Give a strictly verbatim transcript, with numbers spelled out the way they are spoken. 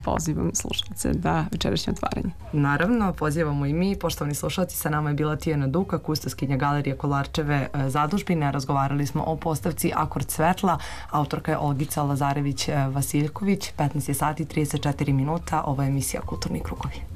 Pozivam slušalce da večerašnje otvaranje. Naravno, pozivamo i mi. Poštovani slušalci, sa nama je bila Tijana Duka, kustoskinja Galerije Kolarčeve zadužbine. Razgovarali smo o postavci Akord svetla. Autorka je Olgica Lazarević-Vasiljković. petnaest je sati i trideset četiri minuta. Ovo je emisija Kulturni krugovi.